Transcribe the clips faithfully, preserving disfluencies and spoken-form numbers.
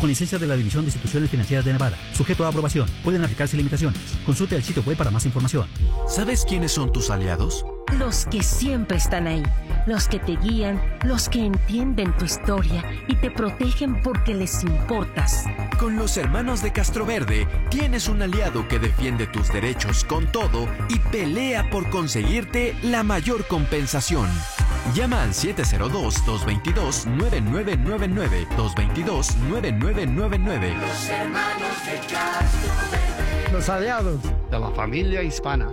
con licencia de la División de Instituciones Financieras de Nevada, sujeto a aprobación. Pueden aplicarse limitaciones. Consulte el sitio web para más información. ¿Sabes quiénes son tus aliados? Los que siempre están ahí, los que te guían, los que entienden tu historia y te protegen porque les importas. Con los hermanos de Castroverde tienes un aliado que defiende tus derechos con todo y pelea por conseguirte la mayor compensación. Llama al siete cero dos, dos dos dos, nueve nueve nueve nueve, dos dos dos, nueve nueve nueve nueve. Los hermanos de Castroverde. Los aliados de la familia hispana.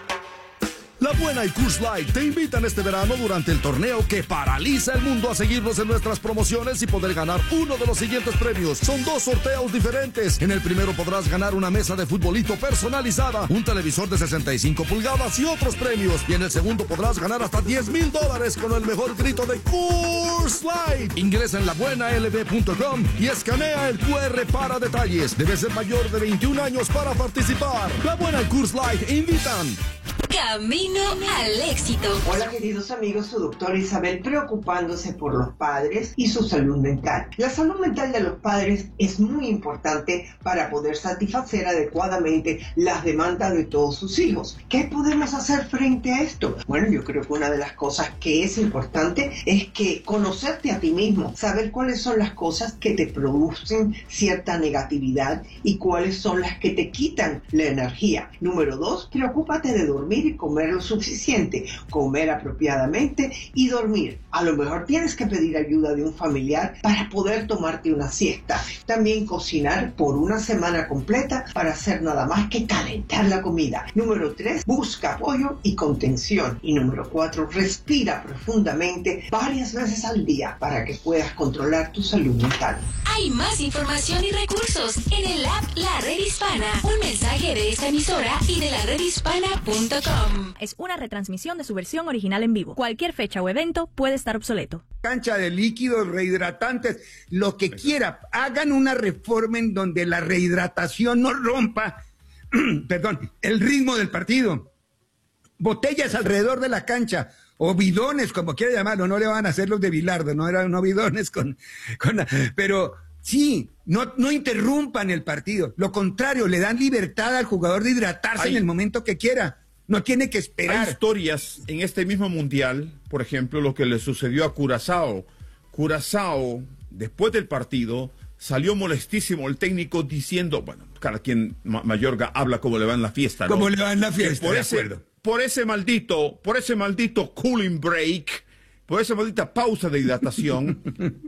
La Buena y Coors Light te invitan este verano durante el torneo que paraliza el mundo a seguirnos en nuestras promociones y poder ganar uno de los siguientes premios. Son dos sorteos diferentes. En el primero podrás ganar una mesa de futbolito personalizada, un televisor de sesenta y cinco pulgadas y otros premios. Y en el segundo podrás ganar hasta diez mil dólares con el mejor grito de Coors Light. Ingresa en la buena l b punto com y escanea el cu erre para detalles. Debes ser mayor de veintiún años para participar. La Buena y Coors Light invitan. Camino al éxito. Hola queridos amigos, su doctora Isabel preocupándose por los padres y su salud mental. La salud mental de los padres es muy importante para poder satisfacer adecuadamente las demandas de todos sus hijos. ¿Qué podemos hacer frente a esto? Bueno, yo creo que una de las cosas que es importante es que conocerte a ti mismo, saber cuáles son las cosas que te producen cierta negatividad y cuáles son las que te quitan la energía. Número dos, preocúpate de dormir y comer lo suficiente, comer apropiadamente y dormir. A lo mejor tienes que pedir ayuda de un familiar para poder tomarte una siesta. También cocinar por una semana completa para hacer nada más que calentar la comida. Número tres, busca apoyo y contención. Y número cuatro, respira profundamente varias veces al día para que puedas controlar tu salud mental. Hay más información y recursos en el app La Red Hispana. Un mensaje de esta emisora y de la red hispana punto com. Es una retransmisión de su versión original en vivo. Cualquier fecha o evento puede estar obsoleto. Cancha de líquidos, rehidratantes, lo que quiera. Hagan una reforma en donde la rehidratación no rompa, perdón, el ritmo del partido. Botellas alrededor de la cancha, o bidones, como quiera llamarlo, no le van a hacer los de Bilardo, no eran no bidones con, con pero sí, no, no interrumpan el partido. Lo contrario, le dan libertad al jugador de hidratarse Ay. en el momento que quiera. No tiene que esperar. Hay historias en este mismo mundial, por ejemplo, lo que le sucedió a Curazao. Curazao, después del partido, salió molestísimo el técnico diciendo, bueno, cada quien, Mayorga, habla como le va en la fiesta, ¿no? Como le va en la fiesta, por de ese, acuerdo. Por ese maldito, por ese maldito cooling break, por esa maldita pausa de hidratación,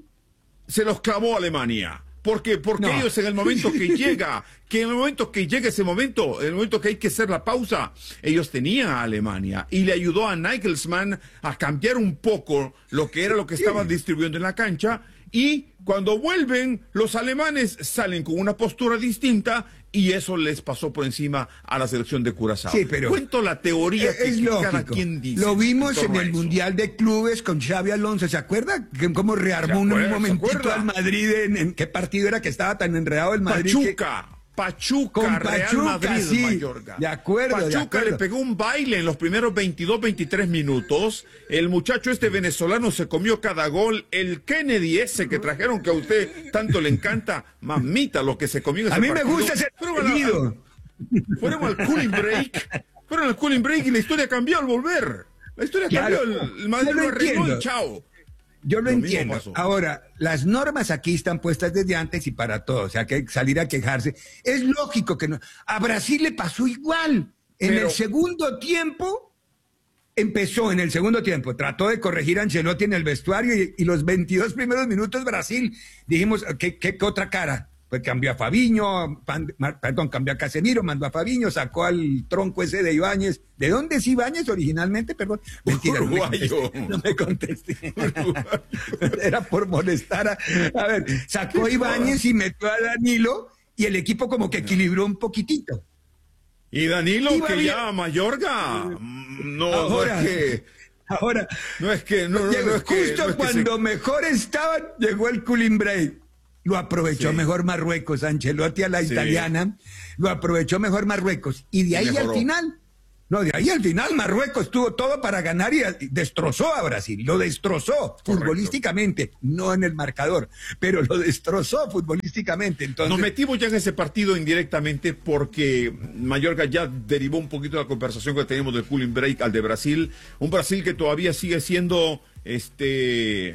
se los clavó Alemania. Porque, porque no. ellos en el momento que llega, que en el momento que llega ese momento, en el momento que hay que hacer la pausa, ellos tenían a Alemania y le ayudó a Nagelsmann a cambiar un poco lo que era lo que sí. estaban distribuyendo en la cancha, y cuando vuelven, los alemanes salen con una postura distinta y eso les pasó por encima a la selección de Curazao. Sí, pero cuento la teoría es, que, es que lógico. cada quien dice. Lo vimos en, en el eso. Mundial de Clubes con Xabi Alonso, ¿se acuerda? Cómo rearmó acuerda, un momentito al Madrid, en, en qué partido era que estaba tan enredado el Madrid. Pachuca. Que... Pachuca, con Real Pachuca, Madrid, sí, Mayorga. De acuerdo, Pachuca de acuerdo. le pegó un baile en los primeros veintidós, veintitrés minutos. El muchacho este venezolano se comió cada gol. El Kennedy ese que trajeron, que a usted tanto le encanta, mamita, lo que se comió ese A mí partido. me gusta ese partido. Fueron al cooling break. Fueron al cooling break y la historia cambió al volver. La historia Claro, cambió. El, el Madrid lo arregló y chao. Yo lo, Lo entiendo. Ahora, las normas aquí están puestas desde antes y para todos. O sea, que salir a quejarse. Es lógico que no. A Brasil le pasó igual. En Pero... el segundo tiempo, empezó en el segundo tiempo. Trató de corregir a Ancelotti en el vestuario y, y los veintidós primeros minutos Brasil, dijimos, ¿qué, qué, qué otra cara? Pues cambió a Fabinho, pan, perdón, cambió a Casemiro, mandó a Fabinho, sacó al tronco ese de Ibáñez. ¿De dónde es Ibáñez originalmente? Perdón. Mentira, Uruguayo. no me contesté. No me contesté. Era por molestar a... A ver, sacó a Ibáñez y metió a Danilo y el equipo como que equilibró un poquitito. Y Danilo, Iba que bien. ya Mayorga, no, Ahora, no es que... Ahora, no es que... No, llegó, no es que justo no es que cuando se... mejor estaban, llegó el cooling break. Lo aprovechó Sí. mejor Marruecos, Ancelotti a la Sí. italiana, lo aprovechó mejor Marruecos. Y de ahí Mejoró. al final, no, de ahí al final Marruecos tuvo todo para ganar y, y destrozó a Brasil, lo destrozó futbolísticamente, no en el marcador, pero lo destrozó futbolísticamente. futbolísticamente. Entonces... Nos metimos ya en ese partido indirectamente porque Mallorca ya derivó un poquito de la conversación que teníamos del cooling break al de Brasil. Un Brasil que todavía sigue siendo este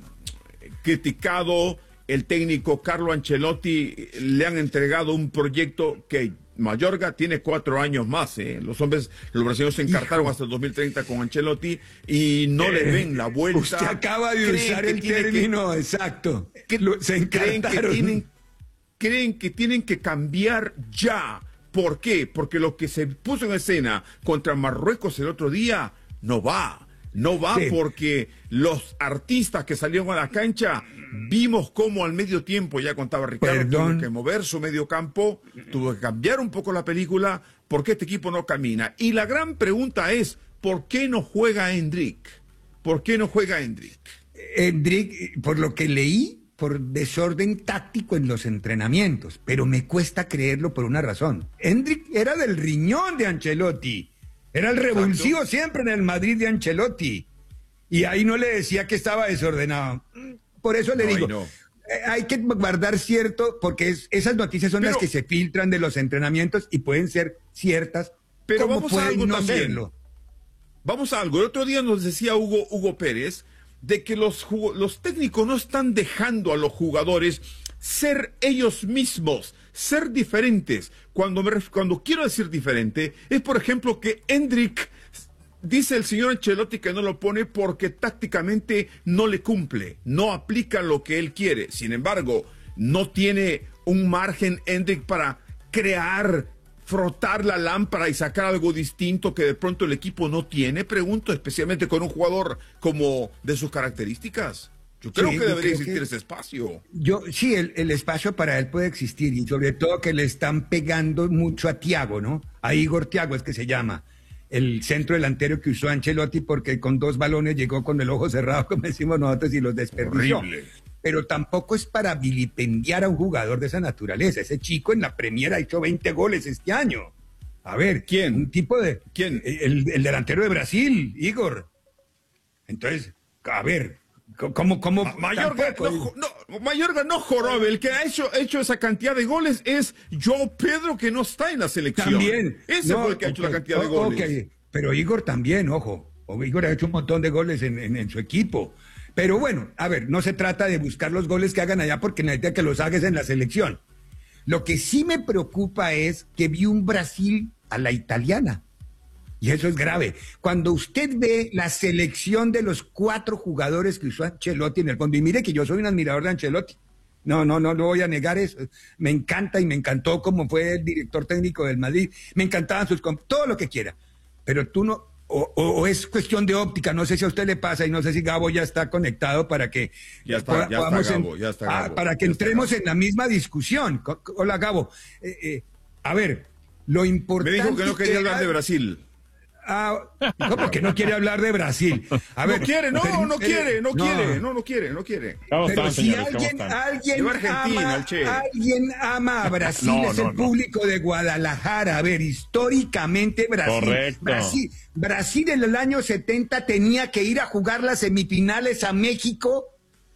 criticado. El técnico Carlo Ancelotti le han entregado un proyecto que Mallorca tiene cuatro años más. ¿eh? Los hombres, los brasileños se encartaron hasta el dos mil treinta con Ancelotti y no eh, le ven la vuelta. Usted acaba de usar el término que, exacto. Que, se encartaron. Creen que, tienen, creen que tienen que cambiar ya. ¿Por qué? Porque lo que se puso en escena contra Marruecos el otro día no va. No va sí. porque los artistas que salieron a la cancha, vimos cómo al medio tiempo, ya contaba Ricardo, Perdón. tuvo que mover su medio campo, tuvo que cambiar un poco la película, porque este equipo no camina. Y la gran pregunta es, ¿por qué no juega Endrick? ¿Por qué no juega Endrick? Endrick, por lo que leí, por desorden táctico en los entrenamientos, pero me cuesta creerlo por una razón. Endrick era del riñón de Ancelotti. Era el revulsivo Exacto. siempre en el Madrid de Ancelotti. Y ahí no le decía que estaba desordenado. Por eso le no, digo, no. eh, hay que guardar cierto, porque es, esas noticias son pero, las que se filtran de los entrenamientos y pueden ser ciertas, pero vamos a algo no también. Serlo. Vamos a algo. El otro día nos decía Hugo, Hugo Pérez de que los, los técnicos no están dejando a los jugadores ser ellos mismos, ser diferentes. Cuando, me, cuando quiero decir diferente, es por ejemplo que Endrick, dice el señor Ancelotti que no lo pone porque tácticamente no le cumple, no aplica lo que él quiere. Sin embargo, no tiene un margen Endrick para crear, frotar la lámpara y sacar algo distinto que de pronto el equipo no tiene, pregunto, especialmente con un jugador como de sus características. Yo creo sí, que debería creo existir que, ese espacio. Yo sí, el, el espacio para él puede existir y sobre todo que le están pegando mucho a Thiago, ¿no? A Igor Thiago es que se llama, el centro delantero que usó Ancelotti porque con dos balones llegó con el ojo cerrado, como decimos nosotros, y los desperdició. Horrible. Pero tampoco es para vilipendiar a un jugador de esa naturaleza. Ese chico en la Premier ha hecho veinte goles este año. A ver, ¿quién? Un tipo de... ¿Quién? El, el delantero de Brasil, Igor. Entonces, a ver... ¿Cómo, cómo? Mallorca no, no, Mallorca no jorobe, el que ha hecho, hecho esa cantidad de goles es João Pedro, que no está en la selección. También. Ese no, fue el que ha okay, hecho la cantidad de goles. Okay. Pero Igor también, ojo. Igor ha hecho un montón de goles en, en, en su equipo. Pero bueno, a ver, no se trata de buscar los goles que hagan allá porque necesita que los hagas en la selección. Lo que sí me preocupa es que vi un Brasil a la italiana. Y eso es grave. Cuando usted ve la selección de los cuatro jugadores que usó Ancelotti en el fondo, y mire que yo soy un admirador de Ancelotti, no, no, no, no voy a negar eso, me encanta y me encantó como fue el director técnico del Madrid, me encantaban sus, todo lo que quiera, pero tú no, o, o, o es cuestión de óptica, no sé si a usted le pasa y no sé si Gabo ya está conectado para que ya está, ya está Gabo, ya está Gabo, a, para que entremos en la misma discusión. Hola Gabo, eh, eh, a ver, lo importante... Me dijo que no quería hablar de Brasil. Ah, ¿cómo que no quiere hablar de Brasil? A ver, no quiere, no, pero, no quiere, no, no quiere, no, no quiere, no quiere. ¿Cómo pero están, si señores, alguien, alguien, ama, alguien ama a Brasil, no, es no, el no. público de Guadalajara. A ver, históricamente Brasil, Correcto. Brasil, Brasil en el año setenta tenía que ir a jugar las semifinales a México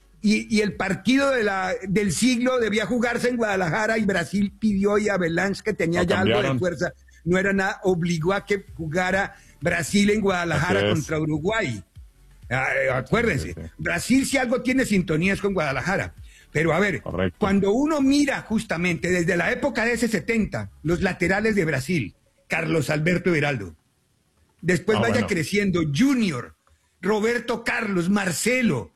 y, y el partido de la, del siglo debía jugarse en Guadalajara y Brasil pidió y Avalanche, que tenía ya algo de fuerza. No era nada, obligó a que jugara Brasil en Guadalajara contra Uruguay. Ah, acuérdense, sí, sí. Brasil si algo tiene sintonía es con Guadalajara. Pero a ver, Correcto. Cuando uno mira justamente desde la época de ese setenta, los laterales de Brasil, Carlos Alberto Beraldo, después ah, vaya bueno. creciendo Junior, Roberto Carlos, Marcelo,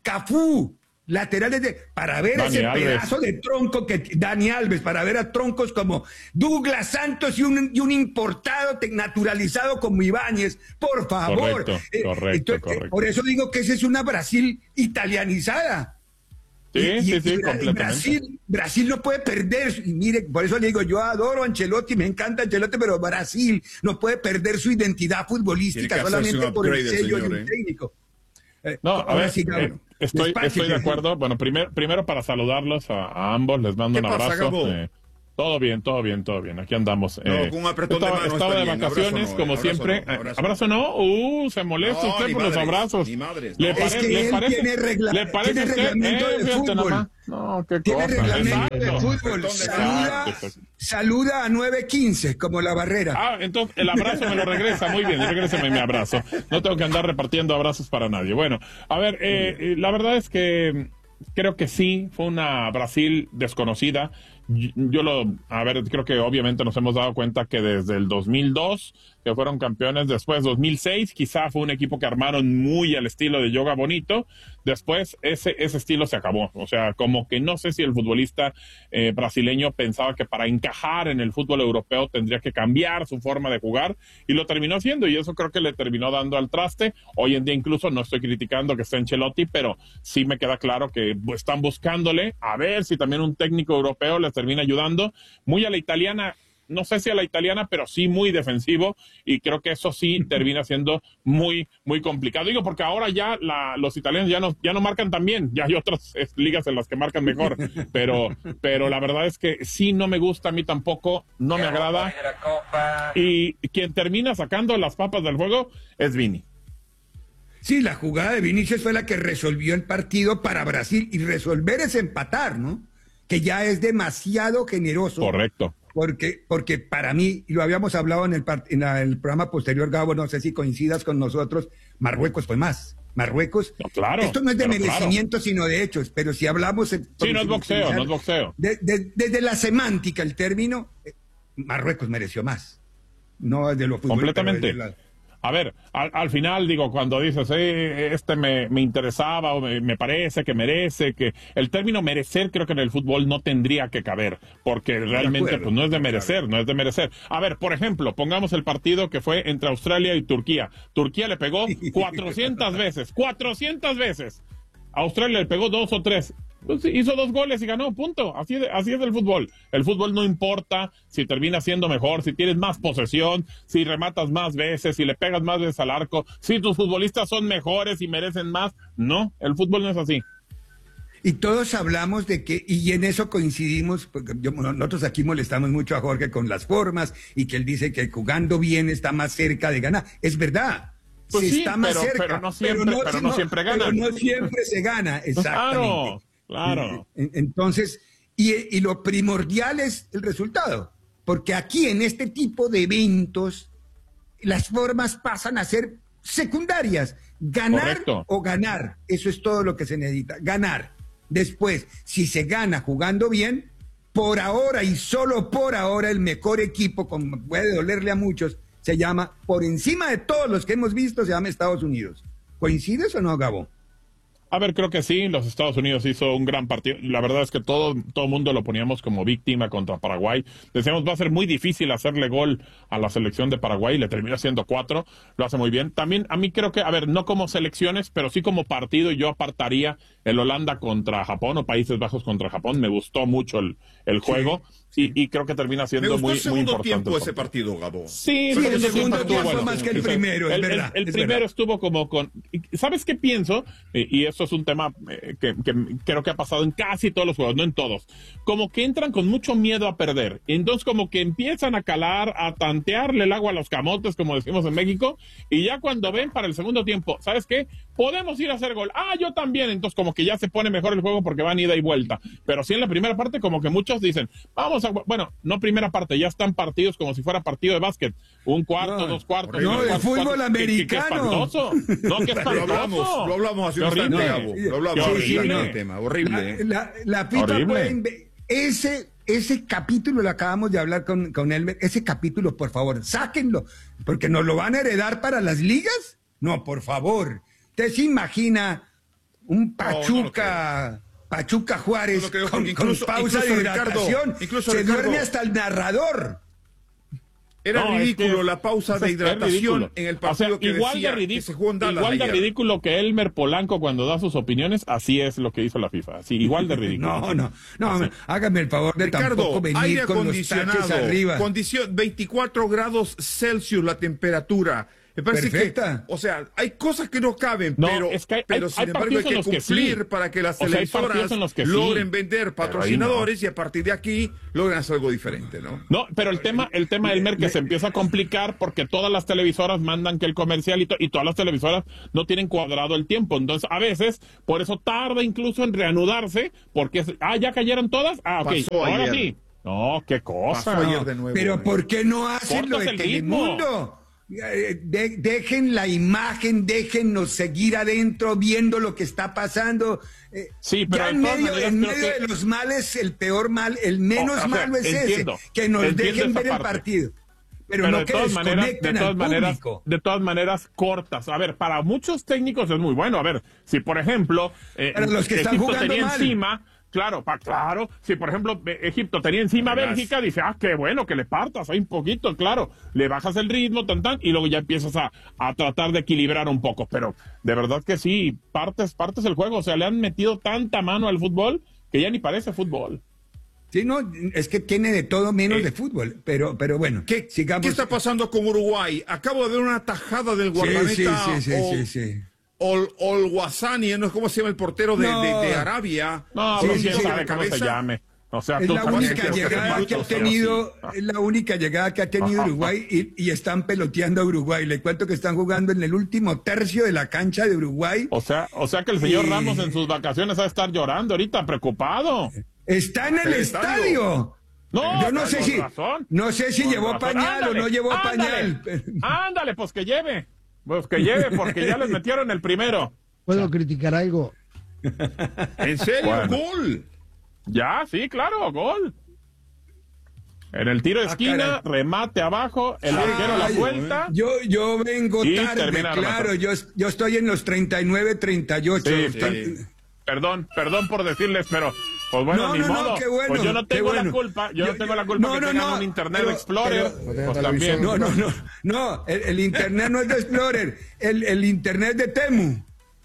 Cafú, laterales de, para ver Dani ese Alves. Pedazo de tronco que Dani Alves, para ver a troncos como Douglas Santos y un, y un importado naturalizado como Ibáñez, por favor. Correcto, eh, correcto, entonces, correcto. Por eso digo que esa es una Brasil italianizada. Sí, y, sí, y, sí, y completamente. Brasil, Brasil no puede perder, y mire, por eso le digo, yo adoro a Ancelotti, me encanta Ancelotti, pero Brasil no puede perder su identidad futbolística solamente por el sello de un técnico. Eh, no, a ver, sí, eh, estoy, estoy de acuerdo. Bueno, primer, primero para saludarlos a, a ambos, les mando un abrazo. Eh, todo bien, todo bien, todo bien. Aquí andamos. No, eh, con un apretón estaba, de mano estaba de bien. vacaciones, Abrazo como no, siempre. Abrazo no, abrazo abrazo no. Uh, se molesta no, usted por madres, los abrazos. Ni madres, ¿Le, no. pare, es que ¿le él parece, tiene regla, ¿le parece tiene usted? reglamento Eh, de fíjate fútbol. nomás. No, qué Tiene cosa. reglamento de Exacto. fútbol. Saluda, saluda a nueve quince, como la barrera. Ah, entonces el abrazo me lo regresa. Muy bien, regréseme mi abrazo. No tengo que andar repartiendo abrazos para nadie. Bueno, a ver, eh, la verdad es que creo que sí, fue una Brasil desconocida. Yo lo, a ver, creo que obviamente nos hemos dado cuenta que desde el dos mil dos, que fueron campeones, después dos mil seis, quizá fue un equipo que armaron muy al estilo de Yoga Bonito, después ese, ese estilo se acabó, o sea, como que no sé si el futbolista eh, brasileño pensaba que para encajar en el fútbol europeo tendría que cambiar su forma de jugar, y lo terminó haciendo, y eso creo que le terminó dando al traste. Hoy en día incluso no estoy criticando que esté Ancelotti, pero sí me queda claro que están buscándole a ver si también un técnico europeo les termina ayudando, muy a la italiana, no sé si a la italiana, pero sí muy defensivo, y creo que eso sí termina siendo muy, muy complicado. Digo, porque ahora ya la, los italianos ya no, ya no marcan tan bien, ya hay otras eh, ligas en las que marcan mejor, pero, pero la verdad es que sí no me gusta, a mí tampoco, no me agrada, y quien termina sacando las papas del juego es Vini. Sí, la jugada de Vinicius fue la que resolvió el partido para Brasil, y resolver es empatar, ¿no? Que ya es demasiado generoso. Correcto. Porque, porque para mí, y lo habíamos hablado en el, en el programa posterior, Gabo, no sé si coincidas con nosotros, Marruecos fue más. Marruecos, no, claro, esto no es de merecimiento, claro, sino de hechos, pero si hablamos... Sí, no es boxeo, no es boxeo. De, de, desde la semántica, el término, eh, Marruecos mereció más. No de lo futbolístico. Completamente. A ver, al, al final, digo, cuando dices, eh, este me, me interesaba o me, me parece que merece, que el término merecer creo que en el fútbol no tendría que caber, porque realmente pues no es de merecer, no es de merecer. A ver, por ejemplo, pongamos el partido que fue entre Australia y Turquía. Turquía le pegó cuatrocientas veces, cuatrocientas veces. Australia le pegó dos o tres. Pues hizo dos goles y ganó, punto. Así, de, así es el fútbol. El fútbol no importa si terminas siendo mejor, si tienes más posesión, si rematas más veces, si le pegas más veces al arco, si tus futbolistas son mejores y merecen más. No, el fútbol no es así. Y todos hablamos de que, y en eso coincidimos, porque yo, nosotros aquí molestamos mucho a Jorge con las formas, y que él dice que jugando bien está más cerca de ganar. Es verdad. Pues se sí, está más pero, cerca, pero no siempre, pero no, pero no siempre gana. Pero no siempre se gana, exactamente. Claro. Claro. Entonces, y, y lo primordial es el resultado, porque aquí en este tipo de eventos las formas pasan a ser secundarias. Ganar Correcto. O ganar, eso es todo lo que se necesita, ganar. Después, si se gana jugando bien, por ahora y solo por ahora el mejor equipo, como puede dolerle a muchos, se llama, por encima de todos los que hemos visto, se llama Estados Unidos. ¿Coincides o no, Gabo? A ver, creo que sí, los Estados Unidos hizo un gran partido. La verdad es que todo todo mundo lo poníamos como víctima contra Paraguay. Decíamos, va a ser muy difícil hacerle gol a la selección de Paraguay, le terminó haciendo cuatro, lo hace muy bien. También a mí creo que, a ver, no como selecciones, pero sí como partido, yo apartaría el Holanda contra Japón o Países Bajos contra Japón. Me gustó mucho el, el juego. Sí. Y, y creo que termina siendo muy, muy importante. Me gustó el segundo tiempo ese partido, Gabo. Sí, sí, el segundo tiempo fue más que el primero, el, es verdad. El, el es primero verdad. estuvo como con... ¿Sabes qué pienso? Y, y eso es un tema eh, que, que creo que ha pasado en casi todos los juegos, no en todos. Como que entran con mucho miedo a perder. Entonces como que empiezan a calar, a tantearle el agua a los camotes, como decimos en México, y ya cuando ven para el segundo tiempo, ¿sabes qué? Podemos ir a hacer gol. Ah, yo también. Entonces como que ya se pone mejor el juego porque van ida y vuelta. Pero sí en la primera parte como que muchos dicen, vamos a... Bueno, no primera parte, ya están partidos como si fuera partido de básquet. Un cuarto, no, dos cuartos. No, el fútbol cuartos, americano. ¿Qué, qué, qué no, que espantoso. Lo hablamos, lo hablamos hace un instante, Gabo. Lo hablamos hace un instante el tema. Horrible. La, la, la FIFA puede... Ese, ese capítulo lo acabamos de hablar con, con Elmer. Ese capítulo, por favor, sáquenlo. Porque nos lo van a heredar para las ligas. No, por favor. ¿Usted se imagina un Pachuca... No, no Pachuca Juárez no creo, con, incluso, con pausa de hidratación, Ricardo, se Ricardo, duerme hasta el narrador. Era no, ridículo es que, la pausa de hidratación en el partido, o sea, que igual decía de que se jugó en Dallas igual ayer. de ridículo que Elmer Polanco cuando da sus opiniones, así es lo que hizo la FIFA, así igual de ridículo. no, no, no, así. Hágame el favor de Ricardo, tampoco venir aire con los taches arriba. Condición veinticuatro grados Celsius la temperatura. Me parece Perfecta. que, o sea, hay cosas que no caben, No, pero, es que hay- pero hay- sin hay embargo hay partidos en que los que cumplir sí. para que las O sea, hay televisoras partidos en los que sí. logren vender Pero ahí patrocinadores y a partir de aquí logren hacer algo diferente, ¿no? No, pero el tema, el tema del que se empieza a complicar porque todas las televisoras mandan que el comercial y, to- y todas las televisoras no tienen cuadrado el tiempo. Entonces, a veces, por eso tarda incluso en reanudarse, porque, es- ah, ya cayeron todas, ah, ok, Pasó ahora ayer. sí. No, qué cosa. Pasó ayer de nuevo. Pero ¿eh? ¿por qué no hacen lo Cortas de el Telemundo? Eh, de- dejen la imagen, déjennos seguir adentro viendo lo que está pasando. Eh, Sí, pero ya de en todas medio, maneras en creo medio que- de los males, el peor mal, el menos O- o sea, malo es entiendo, ese, que nos entiendo dejen esa ver el parte. partido. Pero, Pero no de que todas maneras, de desconecten todas al maneras, público. de todas maneras cortas. A ver, para muchos técnicos es muy bueno. A ver, si por ejemplo, eh, Para los que están Egipto jugando tenía mal. encima, claro, pa, claro, si por ejemplo eh, Egipto tenía encima a Verás. Bélgica, dice, ah, qué bueno que le partas ahí un poquito, claro, le bajas el ritmo, tan tan, y luego ya empiezas a, a tratar de equilibrar un poco. Pero de verdad que sí, partes, partes el juego. O sea, le han metido tanta mano al fútbol que ya ni parece fútbol. Sí, no, es que tiene de todo menos Eh, de fútbol, pero, pero bueno, ¿Qué, sigamos. ¿Qué está pasando con Uruguay? Acabo de ver una tajada del guardameta Sí, sí, sí, Ol- sí, sí. Ol- Olwasani, ¿no? ¿Cómo se llama el portero de, No. de- de Arabia? No, Sí, no sí, quién sí, sabe de cómo se cabeza. llame. O sea, Es tú la también única creo que llegada es que ha bruto, tenido, sí. es la única llegada que ha tenido Ajá. Uruguay y, y están peloteando a Uruguay. Le cuento que están jugando en el último tercio de la cancha de Uruguay. O sea, o sea que el señor Sí. Ramos en sus vacaciones va a estar llorando ahorita, preocupado. Está en el El estadio. estadio. No, Yo no sé con si, razón. no sé si Con llevó razón. pañal Ándale, o no llevó ándale. pañal. Ándale, pues que lleve. Pues que lleve, porque ya les metieron el primero. ¿Puedo criticar algo? ¿En serio? Bueno. ¡Gol! Ya, sí, claro, gol. En el tiro de Ah, esquina, caray. remate abajo, el arquero a la Ay, vuelta. Yo, yo vengo Y tarde, termina claro. rematando. Yo, yo estoy en los treinta y nueve, treinta y ocho. Sí, Están- sí. Perdón, perdón por decirles, pero pues bueno, No, ni no, no, modo. qué bueno, Pues yo no qué tengo bueno. la culpa, yo, Yo- no tengo la culpa no, que no, tengan no, un Internet pero- Explorer, pero- pues también. No, no, no, no, el, el internet no es de Explorer, el, el internet de Temu.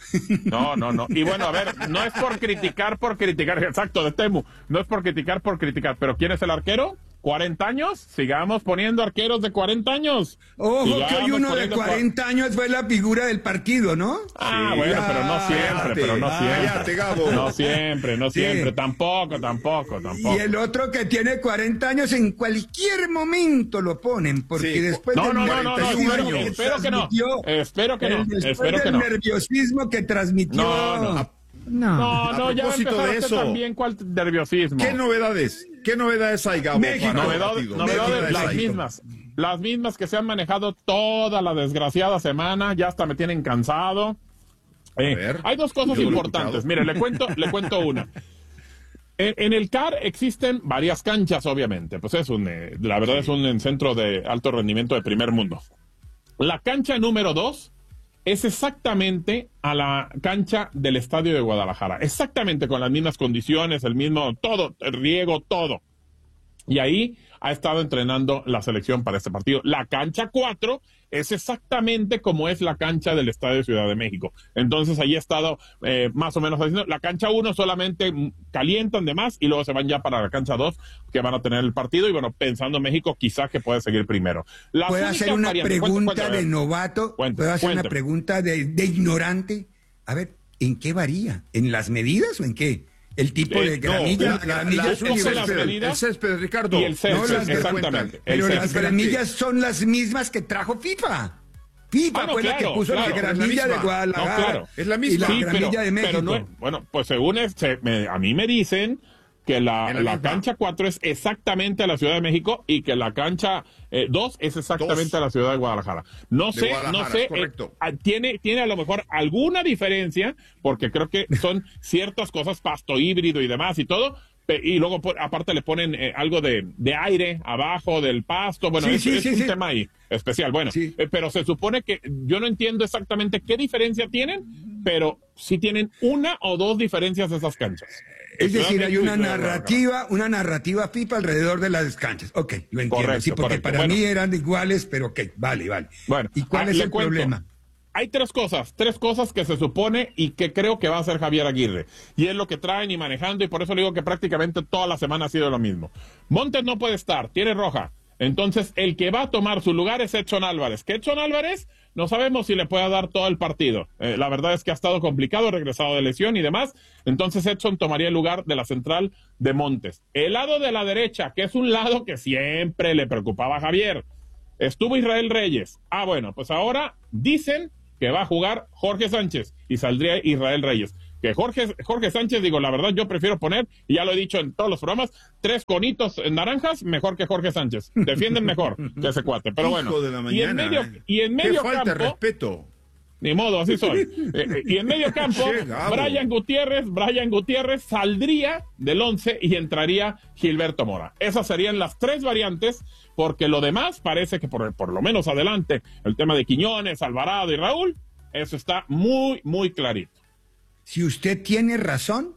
No, no, no. Y bueno, a ver, no es por criticar, por criticar, exacto, de Temu. No es por criticar, por criticar. Pero ¿quién es el arquero? ¿cuarenta años? Sigamos poniendo arqueros de cuarenta años. Ojo Sigamos que hoy uno de poniendo cua- cuarenta años fue la figura del partido, ¿no? Ah, Sí, bueno, ya, pero no siempre, cállate, pero no siempre. cállate, Gabo. No siempre, no Sí. siempre. Tampoco, tampoco, tampoco. Y el otro que tiene cuarenta años en cualquier momento lo ponen, porque Sí. después No, del no, no, no, no, nerviosismo espero que- espero que no. transmitió- Espero que no, el- después espero que del no. nerviosismo que transmitió. No, no. No. No, A no, ya va a propósito empezar de usted eso, también cuál nerviosismo. ¿Qué novedades? ¿Qué novedades hay, Gabo? México. para el Novedad- partido? novedades, México, las México. mismas, las mismas que se han manejado toda la desgraciada semana, ya hasta me tienen cansado. Eh, ver, hay dos cosas yo no lo he importantes. escuchado. Mire, le cuento, le cuento una. En, en el C A R existen varias canchas, obviamente. Pues es un, eh, la verdad es un centro de alto rendimiento de primer mundo. La cancha número dos es exactamente a la cancha del Estadio de Guadalajara. Exactamente con las mismas condiciones, el mismo, todo, el riego, todo. Y ahí ha estado entrenando la selección para este partido. La cancha cuatro es exactamente como es la cancha del Estadio Ciudad de México. Entonces ahí ha estado eh, más o menos haciendo. La cancha uno solamente mm, calientan de más y luego se van ya para la cancha dos que van a tener el partido. Y bueno, pensando México, quizás que puede seguir primero. Las ¿Puedo únicas hacer una variantes- pregunta cuéntame, de novato? Cuéntame, ¿Puedo hacer una cuéntame. pregunta de, de ignorante? A ver, ¿en qué varía? ¿En las medidas o en qué? ¿El tipo Eh, de no, gramilla? La, la gramilla la- es el universal. universal. césped, las medidas el césped, Ricardo. y el césped, No, las- exactamente. El Pero césped. las gramillas son las mismas que trajo FIFA. FIFA Ah, no, fue la claro, que puso claro, la es la gramilla de misma. Guadalajara. No, claro. Es la Y misma. la Sí, gramilla pero- de México. pero no es- bueno, pues según es, se- me- a mí me dicen que la, En la la misma. cancha cuatro es exactamente a la Ciudad de México y que la cancha eh, dos es exactamente Dos. a la Ciudad de Guadalajara. No De sé, Guadalajara, no sé, es correcto. eh, ah, tiene, tiene a lo mejor alguna diferencia, porque creo que son ciertas cosas, pasto híbrido y demás y todo, pe- y luego po- aparte le ponen eh, algo de, de aire abajo del pasto, bueno, Sí, es, sí, es sí, un sí. tema ahí especial, bueno, Sí. eh, pero se supone que yo no entiendo exactamente qué diferencia tienen, pero sí tienen una o dos diferencias esas canchas. Es decir, hay una Ciudad de Guadalajara. narrativa, una narrativa FIFA alrededor de las canchas. Ok, lo entiendo. Correcto, sí, porque correcto. para Bueno. mí eran iguales, pero ok, vale, vale. Bueno, ¿Y cuál ah, es le el cuento. problema? Hay tres cosas, tres cosas que se supone y que creo que va a hacer Javier Aguirre. Y es lo que traen y manejando, y por eso le digo que prácticamente toda la semana ha sido lo mismo. Montes no puede estar, tiene roja. Entonces, el que va a tomar su lugar es Edson Álvarez. Que Edson Álvarez no sabemos si le pueda dar todo el partido. Eh, la verdad es que ha estado complicado, regresado de lesión y demás. Entonces, Edson tomaría el lugar de la central de Montes. El lado de la derecha, que es un lado que siempre le preocupaba a Javier. Estuvo Israel Reyes. Ah, bueno, pues ahora dicen que va a jugar Jorge Sánchez y saldría Israel Reyes. Que Jorge, Jorge Sánchez, digo, la verdad yo prefiero poner, y ya lo he dicho en todos los programas, tres conitos naranjas mejor que Jorge Sánchez. Defienden mejor que ese cuate, pero bueno. Hijo de la mañana, y en medio, eh. y en medio Qué falta campo, de respeto. Ni modo, así soy. eh, y en medio campo, Brian Gutiérrez, Brian Gutiérrez saldría del once y entraría Gilberto Mora. Esas serían las tres variantes, porque lo demás parece que por, por lo menos adelante, el tema de Quiñones, Alvarado y Raúl, eso está muy, muy clarito. Si usted tiene razón,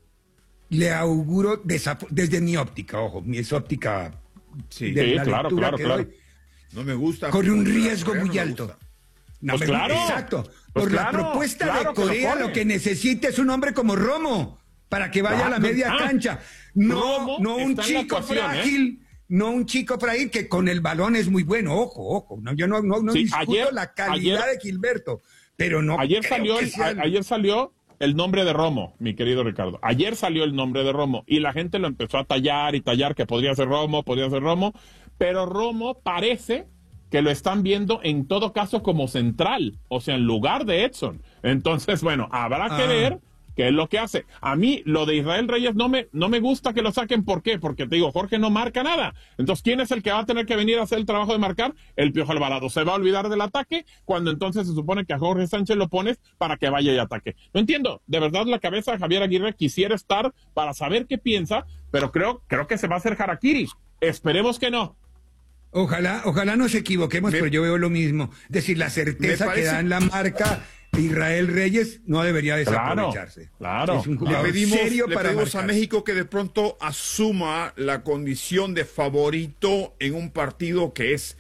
le auguro desaf- desde mi óptica, ojo, mi es óptica sí, de sí la claro, lectura claro, que claro. doy, no me gusta. corre un riesgo Corea muy no alto. No, Pues me- claro, exacto. pues Por claro, la propuesta claro de que lo Corea, corre. lo que necesita es un hombre como Romo para que vaya Ah, a la media ah, cancha. No, Romo no un está en la chico ecuación, frágil. ¿eh? No un chico frágil que con el balón es muy bueno. Ojo, ojo. No, yo no, no, no Sí, discuto ayer- la calidad ayer- de Gilberto, pero no Ayer creo salió, que el, sea- a- ayer salió el nombre de Romo, mi querido Ricardo. Ayer salió el nombre de Romo y la gente lo empezó a tallar y tallar que podría ser Romo, podría ser Romo, pero Romo parece que lo están viendo en todo caso como central, o sea, en lugar de Edson. Entonces, bueno, habrá que Ah. ver qué es lo que hace. A mí, lo de Israel Reyes no me, no me gusta que lo saquen. ¿Por qué? Porque te digo, Jorge no marca nada. Entonces, ¿quién es el que va a tener que venir a hacer el trabajo de marcar? El Piojo Alvarado. Se va a olvidar del ataque cuando entonces se supone que a Jorge Sánchez lo pones para que vaya y ataque. No entiendo. De verdad, la cabeza de Javier Aguirre quisiera estar para saber qué piensa, pero creo, creo que se va a hacer harakiri. Esperemos que no. Ojalá, ojalá nos equivoquemos, Me- pero yo veo lo mismo. Es decir, la certeza Me parece- que da en la marca Israel Reyes no debería desaprovecharse. claro. Es un Le jugador pedimos, serio le para pedimos a marcar. México que de pronto asuma la condición de favorito en un partido que es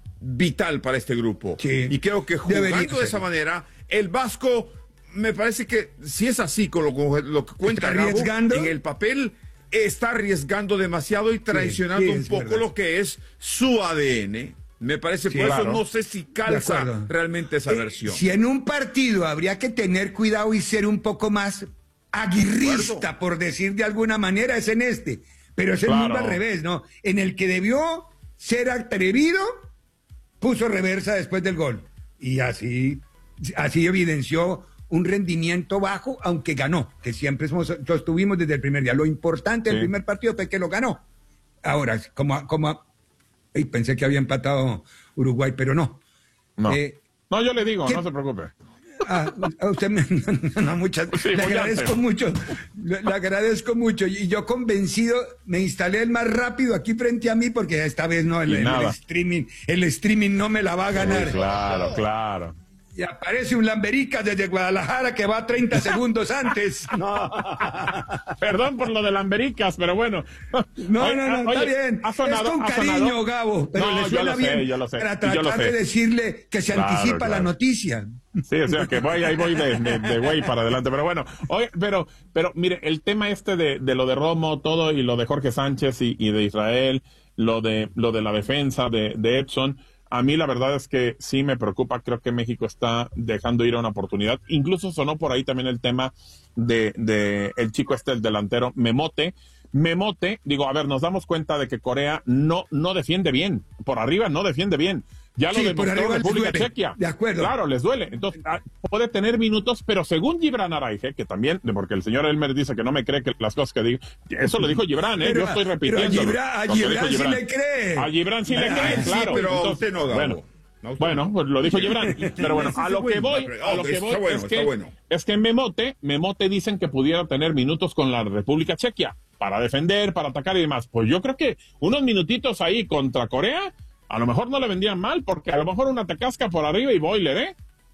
vital para este grupo. Sí. Y creo que jugando Debería de esa ser. manera, el Vasco, me parece que si es así con lo, con lo que cuenta ¿Está Gabo, arriesgando? en el papel está arriesgando demasiado y traicionando sí, un es poco verdad. lo que es su A D N. Me parece, Sí, por claro. eso no sé si De calza acuerdo. realmente esa Eh, versión. Si en un partido habría que tener cuidado y ser un poco más aguirrista, por decir de alguna manera, es en este. Pero es el Claro. mundo al revés, ¿no? En el que debió ser atrevido, puso reversa después del gol. Y así, así evidenció un rendimiento bajo, aunque ganó, que siempre somos, sostuvimos desde el primer día. Lo importante del Sí. primer partido fue que lo ganó. Ahora, como, como ay, pensé que había empatado Uruguay, pero no. No. Eh, No, yo le digo, ¿qué? no se preocupe. Ah, a usted me, no, no, muchas, Sí, le muy agradezco antes. mucho, le, le agradezco mucho y yo convencido me instalé el más rápido aquí frente a mí porque esta vez no, el, Y el nada. streaming, el streaming no me la va a ganar. Sí, claro, claro. Y aparece un Lamberica desde Guadalajara que va treinta segundos antes. No, Perdón por lo de Lambericas, pero bueno. no, Oye, no, no, oye, está bien. ha sonado, es con ha cariño, sonado. Gabo, pero No, le yo suena lo sé, bien yo lo sé, para y yo lo tratar sé. de decirle que se Claro, anticipa la claro. noticia. Sí, o sea que voy, ahí voy de, de, de güey para adelante, pero bueno, oye, pero, pero mire, el tema este de, de lo de Romo, todo, y lo de Jorge Sánchez y, y de Israel, lo de, lo de la defensa de, de Edson, a mí la verdad es que sí me preocupa, creo que México está dejando ir a una oportunidad, incluso sonó por ahí también el tema de, de el chico este, el delantero, Memote, Memote, digo, a ver, nos damos cuenta de que Corea no, no defiende bien, por arriba no defiende bien. Ya lo Sí, por demostró arriba les República duele. Chequia. De acuerdo. Claro, les duele. Entonces, ah, puede tener minutos, pero según Gibran Araige, que también, porque el señor Elmer dice que no me cree que las cosas que digo, eso lo dijo Gibran, ¿eh? Pero- Yo estoy pero a repitiendo. Gibran- a Gibran sí le cree. A Gibran sí le Ah, cree, sí, claro. pero a Entonces, usted no, Gabo. Bueno, A usted bueno, no. pues lo dijo Gibran. Pero bueno, Ese a es lo que bueno. voy, a lo que Está voy bueno, es está que, bueno. es que en Memote, Memote dicen que pudiera tener minutos con la República Chequia para defender, para atacar y demás. Pues yo creo que unos minutitos ahí contra Corea, a lo mejor no le vendrían mal, porque a lo mejor una tacasca por arriba y boiler, ¿eh?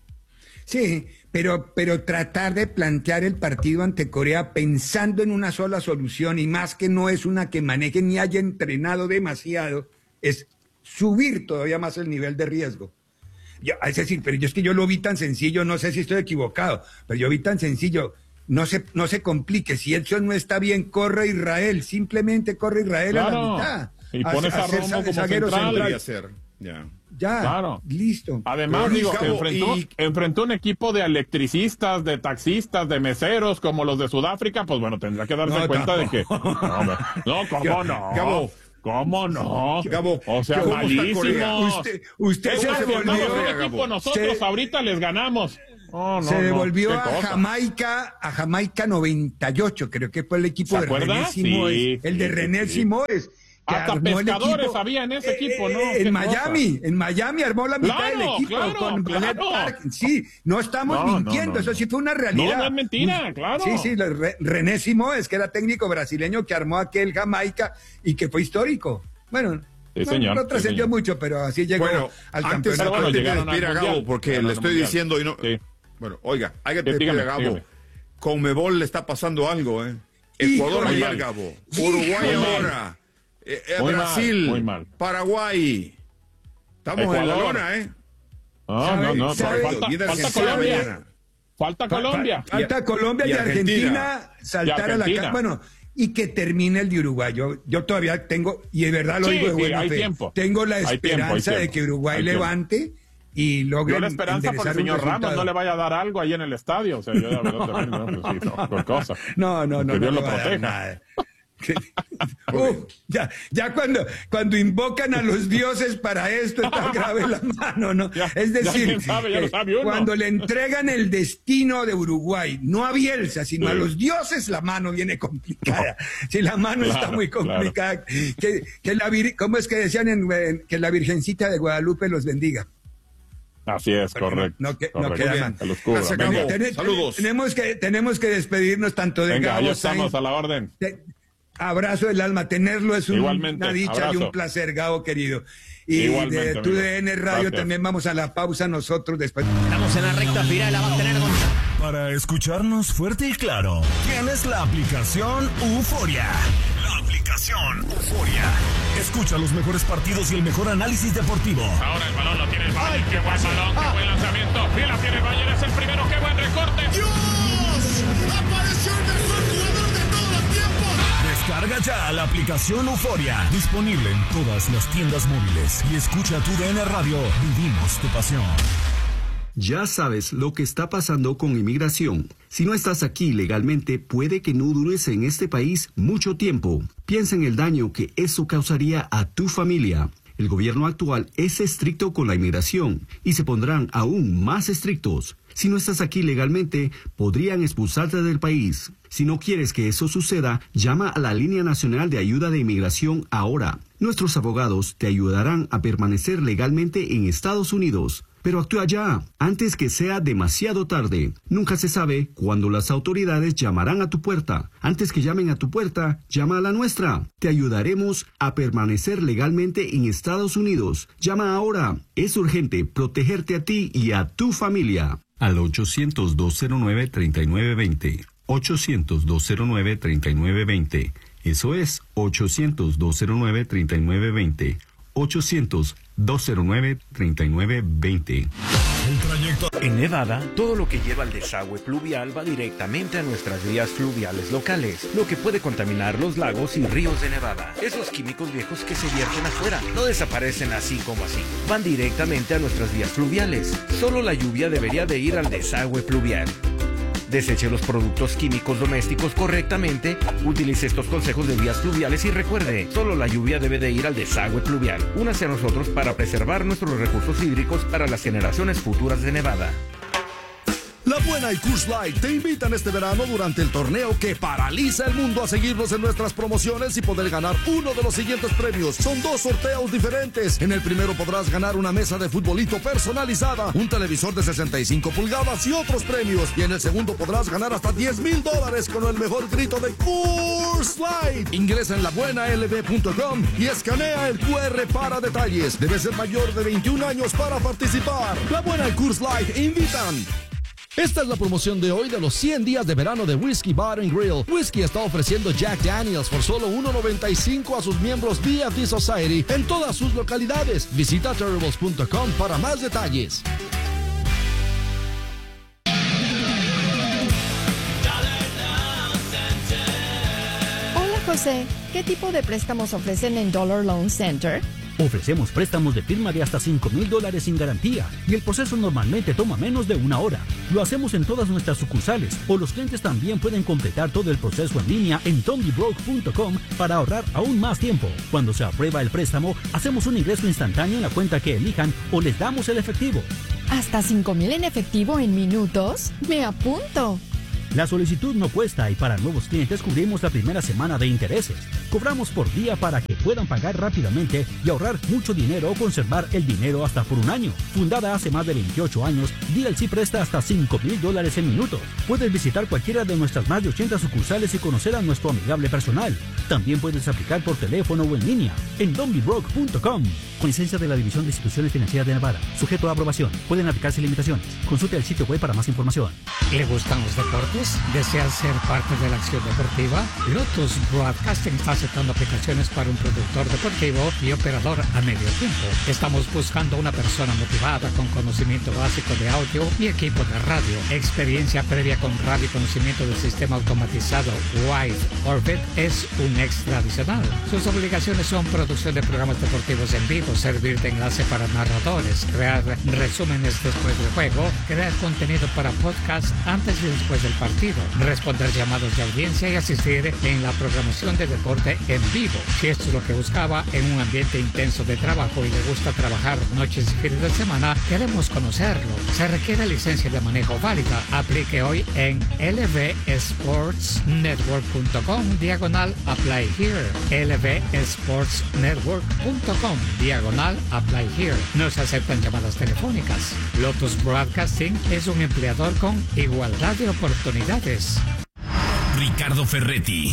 Sí, pero, pero tratar de plantear el partido ante Corea pensando en una sola solución y más que no es una que maneje ni haya entrenado demasiado, es subir todavía más el nivel de riesgo. Yo, es decir, pero yo es que yo lo vi tan sencillo, no sé si estoy equivocado, pero yo vi tan sencillo, no se, no se complique, si Edson no está bien, corre Israel, simplemente corre Israel a la Claro. mitad. y pones a, a Romo como central. central. Ser. Ya. Ya, claro. Listo. Además, Pero, digo, Gabo, enfrentó, y... enfrentó un equipo de electricistas, de taxistas, de meseros, como los de Sudáfrica, pues bueno, tendrá que darse no, cuenta no. de que... No, no ¿cómo no? Gabo, ¿cómo no? Gabo, o sea, malísimos. Usted, usted se volvió... equipo, nosotros se... ahorita les ganamos. Oh, no, se devolvió no. a Jamaica, a Jamaica noventa y ocho, creo que fue el equipo de René Simóes, sí, el de René sí, Simóes. Hasta pescadores había en ese equipo, ¿no? Eh, en Miami, cosa? en Miami armó la mitad claro, del equipo claro, con claro. Park. Sí, no estamos no, mintiendo, no, no, eso sí fue una realidad. No, no es mentira, claro. Sí, sí, Re, René Simóes, que era técnico brasileño que armó aquel Jamaica y que fue histórico. Bueno, sí, señor, no, no trascendió sí, mucho, pero así llegó bueno, al antes, campeonato. Bueno, llegaron a Gabo, porque le estoy mundial. diciendo y no... Sí. Bueno, oiga, hay que decirle a Gabo, dígame. Con Mebol le está pasando algo, ¿eh? Ecuador ayer, Gabo. Uruguay ahora. Eh, eh, muy Brasil, mal, muy mal. Paraguay. Estamos Ecuador. en la lona, ¿eh? No, no, no. Falta, falta Colombia. Falta Colombia. Falta Colombia y, y Argentina, Argentina saltar y Argentina. a la... Bueno, y que termine el de Uruguay. Yo, yo todavía tengo, y de verdad lo sí, digo de buena sí, fe, tiempo. tengo la esperanza tiempo, tiempo. de que Uruguay levante y logre. Yo la esperanza por el señor Ramos no le vaya a dar algo ahí en el estadio. O sea, yo de verdad también, no, pues, sí, no, por cosa. No, no, no. Que Dios no lo proteja. uh, ya, ya cuando, cuando invocan a los dioses para esto está grave la mano, ¿no? Ya, es decir, sabe, ya lo sabe uno. Cuando le entregan el destino de Uruguay, no a Bielsa, sino sí. a los dioses, la mano viene complicada. No. Si la mano claro, está muy complicada, claro. que, que la vir, ¿cómo es que decían en, en, que la Virgencita de Guadalupe los bendiga? Así es, correcto. No, no, que, correcto. no queda mal. Ten, Saludos. Tenemos que, tenemos que despedirnos tanto de Venga, Gabo ya estamos Sainz, a la orden. De, abrazo del alma, tenerlo es un, una dicha abrazo. y un placer, Gabo querido. Y Igualmente, de tu D N Radio Gracias. También vamos a la pausa nosotros después. Estamos en la recta final, la va a tener Gonzalo. Para escucharnos fuerte y claro, tienes la aplicación Euforia. La aplicación Euforia. Escucha los mejores partidos y el mejor análisis deportivo. Ahora el balón lo tiene el Bayern. Qué buen balón, qué buen lanzamiento. Y la tiene el Bayern, es el primero, qué buen recorte. ¡Dios! ¡Apareció el mejor jugador de todos los tiempos! Descarga ya la aplicación Euforia. Disponible en todas las tiendas móviles. Y escucha tu D N Radio. Vivimos tu pasión. Ya sabes lo que está pasando con inmigración. Si no estás aquí legalmente, puede que no dures en este país mucho tiempo. Piensa en el daño que eso causaría a tu familia. El gobierno actual es estricto con la inmigración y se pondrán aún más estrictos. Si no estás aquí legalmente, podrían expulsarte del país. Si no quieres que eso suceda, llama a la Línea Nacional de Ayuda de Inmigración ahora. Nuestros abogados te ayudarán a permanecer legalmente en Estados Unidos. Pero actúa ya, antes que sea demasiado tarde. Nunca se sabe cuándo las autoridades llamarán a tu puerta. Antes que llamen a tu puerta, llama a la nuestra. Te ayudaremos a permanecer legalmente en Estados Unidos. Llama ahora. Es urgente protegerte a ti y a tu familia. Al ochocientos, dos cero nueve, treinta y nueve veinte. ochocientos, dos cero nueve, treinta y nueve veinte. Eso es ochocientos, dos cero nueve, treinta y nueve veinte. ochocientos, dos cero nueve, treinta y nueve veinte. El trayecto. En Nevada, todo lo que lleva al desagüe pluvial va directamente a nuestras vías fluviales locales, lo que puede contaminar los lagos y ríos de Nevada. Esos químicos viejos que se vierten afuera no desaparecen así como así, van directamente a nuestras vías fluviales. Solo la lluvia debería de ir al desagüe pluvial. Deseche los productos químicos domésticos correctamente, utilice estos consejos de vías fluviales y recuerde, solo la lluvia debe de ir al desagüe pluvial. Únase a nosotros para preservar nuestros recursos hídricos para las generaciones futuras de Nevada. La Buena y Coors Light te invitan este verano durante el torneo que paraliza el mundo a seguirnos en nuestras promociones y poder ganar uno de los siguientes premios. Son dos sorteos diferentes. En el primero podrás ganar una mesa de futbolito personalizada, un televisor de sesenta y cinco pulgadas y otros premios. Y en el segundo podrás ganar hasta diez mil dólares con el mejor grito de Coors Light. Ingresa en la buena l b punto com y escanea el cu erre para detalles. Debes ser mayor de veintiún años para participar. La Buena y Coors Light invitan. Esta es la promoción de hoy de los cien días de verano de Whiskey Bar and Grill. Whiskey está ofreciendo Jack Daniels por solo uno noventa y cinco a sus miembros B F D Society en todas sus localidades. Visita terribles punto com para más detalles. José, ¿qué tipo de préstamos ofrecen en Dollar Loan Center? Ofrecemos préstamos de firma de hasta cinco mil dólares sin garantía y el proceso normalmente toma menos de una hora. Lo hacemos en todas nuestras sucursales o los clientes también pueden completar todo el proceso en línea en dondibroke punto com para ahorrar aún más tiempo. Cuando se aprueba el préstamo, hacemos un ingreso instantáneo en la cuenta que elijan o les damos el efectivo. ¿Hasta cinco mil en efectivo en minutos? ¡Me apunto! La solicitud no cuesta y para nuevos clientes cubrimos la primera semana de intereses. Cobramos por día para que puedan pagar rápidamente y ahorrar mucho dinero o conservar el dinero hasta por un año. Fundada hace más de veintiocho años, D L C presta hasta cinco mil dólares en minutos. Puedes visitar cualquiera de nuestras más de ochenta sucursales y conocer a nuestro amigable personal. También puedes aplicar por teléfono o en línea en dondibroke punto com. Con licencia de la División de Instituciones Financieras de Nevada. Sujeto a aprobación. Pueden aplicarse limitaciones. Consulte el sitio web para más información. ¿Le gustan los deportes? ¿Desea ser parte de la acción deportiva? Lotus Broadcasting está aceptando aplicaciones para un productor deportivo y operador a medio tiempo. Estamos buscando una persona motivada con conocimiento básico de audio y equipo de radio. Experiencia previa con radio y conocimiento del sistema automatizado Wide Orbit es un extra adicional. Sus obligaciones son producción de programas deportivos en vivo, servir de enlace para narradores, crear resúmenes después del juego, crear contenido para podcast antes y después del partido, responder llamados de audiencia y asistir en la programación de deporte en vivo. Si esto es lo que buscaba en un ambiente intenso de trabajo y le gusta trabajar noches y fines de semana, queremos conocerlo. Se requiere licencia de manejo válida. Aplique hoy en l v sports network punto com diagonal apply here. l v sports network punto com diagonal apply here. No se aceptan llamadas telefónicas. Lotus Broadcasting es un empleador con igualdad de oportunidades. Ricardo Ferretti,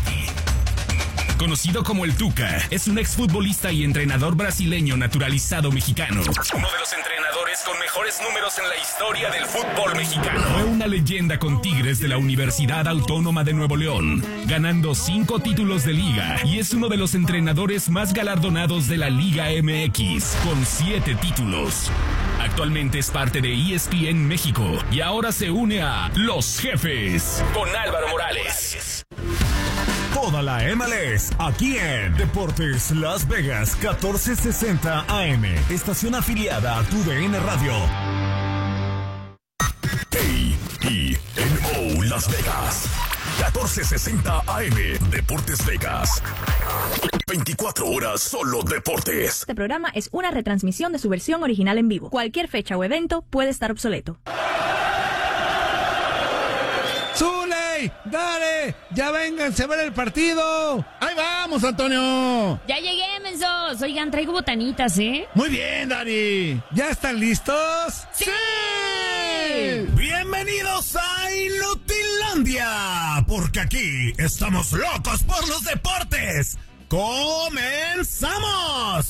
conocido como el Tuca, es un exfutbolista y entrenador brasileño naturalizado mexicano. Uno de los entrenadores con mejores números en la historia del fútbol mexicano. Fue una leyenda con Tigres de la Universidad Autónoma de Nuevo León, ganando cinco títulos de liga, y es uno de los entrenadores más galardonados de la Liga M X, con siete títulos. Actualmente es parte de E S P N México y ahora se une a Los Jefes con Álvaro Morales. Toda la M L S aquí en Deportes Las Vegas catorce sesenta A M, estación afiliada a tu D N Radio. A E N O Las Vegas catorce sesenta A M, Deportes Vegas. veinticuatro horas solo deportes. Este programa es una retransmisión de su versión original en vivo. Cualquier fecha o evento puede estar obsoleto. ¡Zule! ¡Dale! ¡Ya vénganse a ver el partido! ¡Ahí vamos, Antonio! Ya llegué, mensos. Oigan, traigo botanitas, ¿eh? Muy bien, Dari. ¿Ya están listos? ¡Sí! Bienvenidos a Inutilandia, porque aquí estamos locos por los deportes. ¡Comenzamos!